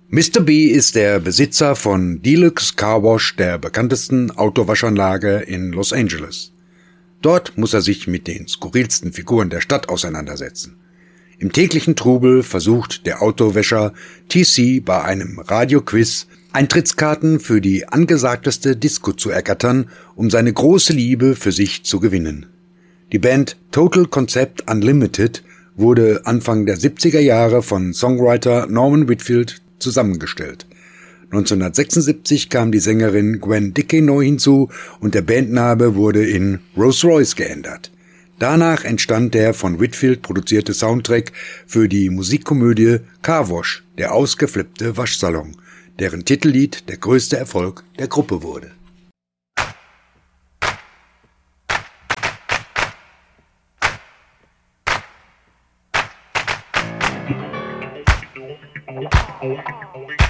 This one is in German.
Mr. B ist der Besitzer von Deluxe Car Wash, der bekanntesten Autowaschanlage in Los Angeles. Dort muss er sich mit den skurrilsten Figuren der Stadt auseinandersetzen. Im täglichen Trubel versucht der Autowäscher TC bei einem Radioquiz Eintrittskarten für die angesagteste Disco zu ergattern, um seine große Liebe für sich zu gewinnen. Die Band Total Concept Unlimited wurde Anfang der 70er Jahre von Songwriter Norman Whitfield zusammengestellt. 1976 kam die Sängerin Gwen Dickey neu hinzu und der Bandname wurde in Rolls Royce geändert. Danach entstand der von Whitfield produzierte Soundtrack für die Musikkomödie Car Wash, der ausgeflippte Waschsalon, deren Titellied der größte Erfolg der Gruppe wurde. Oh,